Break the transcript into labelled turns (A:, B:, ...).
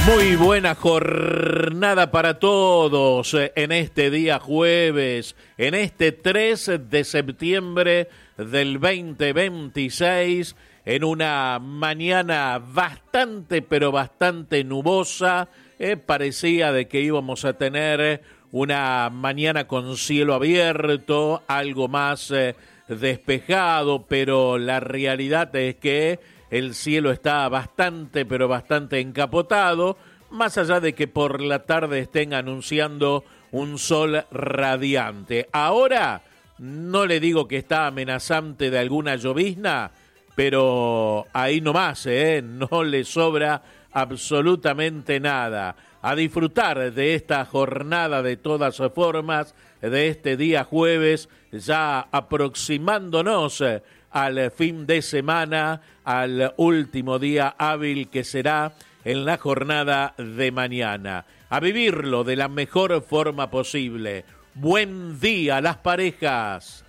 A: Muy buena jornada para todos en este día jueves, en este 3 de septiembre del 2026, en una mañana bastante, pero bastante nubosa. Parecía de que íbamos a tener una mañana con cielo abierto, algo más despejado, pero la realidad es que el cielo está bastante, pero bastante encapotado, más allá de que por la tarde estén anunciando un sol radiante. Ahora, no le digo que está amenazante de alguna llovizna, pero ahí nomás, no le sobra absolutamente nada. A disfrutar de esta jornada de todas formas, de este día jueves, ya aproximándonos al fin de semana, al último día hábil que será en la jornada de mañana. A vivirlo de la mejor forma posible. Buen día, las parejas.